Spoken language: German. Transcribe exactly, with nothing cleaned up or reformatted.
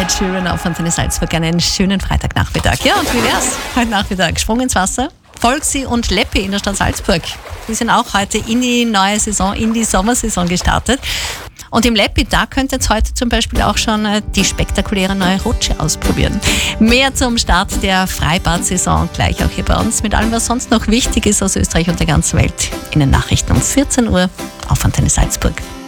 Ed Sheeran auf Antenne Salzburg. Einen schönen Freitagnachmittag. Ja, und wie wär's? Heute Nachmittag Sprung ins Wasser. Volksi und Leppi in der Stadt Salzburg. Die sind auch heute in die neue Saison, in die Sommersaison gestartet. Und im Leppi, da könnt ihr jetzt heute zum Beispiel auch schon die spektakuläre neue Rutsche ausprobieren. Mehr zum Start der Freibad-Saison gleich auch hier bei uns. Mit allem, was sonst noch wichtig ist aus Österreich und der ganzen Welt. In den Nachrichten um vierzehn Uhr auf Antenne Salzburg.